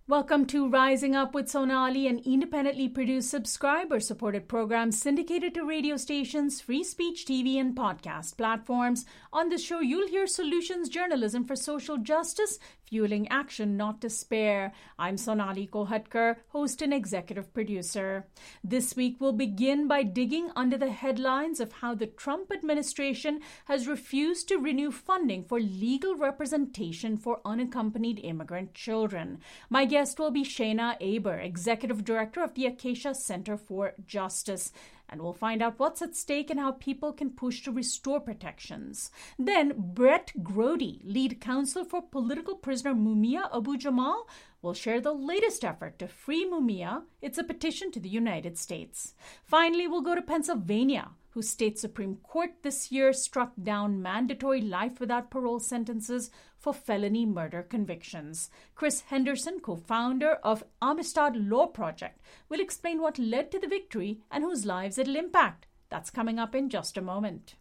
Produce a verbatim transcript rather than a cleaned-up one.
Welcome to Rising Up with Sonali, an independently produced, subscriber-supported program syndicated to radio stations, free speech T V, and podcast platforms. On this show, you'll hear solutions journalism for social justice, fueling action, not despair. I'm Sonali Kolhatkar, host and executive producer. This week, we'll begin by digging under the headlines of how the Trump administration has refused to renew funding for legal representation for unaccompanied immigrant children. My guest Guest will be Shayna Aber, Executive Director of the Acacia Center for Justice. And we'll find out what's at stake and how people can push to restore protections. Then Brett Grody, lead counsel for political prisoner Mumia Abu-Jamal, will share the latest effort to free Mumia. It's a petition to the United States. Finally, we'll go to Pennsylvania, whose state Supreme Court this year struck down mandatory life without parole sentences for felony murder convictions. Chris Henderson, co-founder of Amistad Law Project, will explain what led to the victory and whose lives it'll impact. That's coming up in just a moment.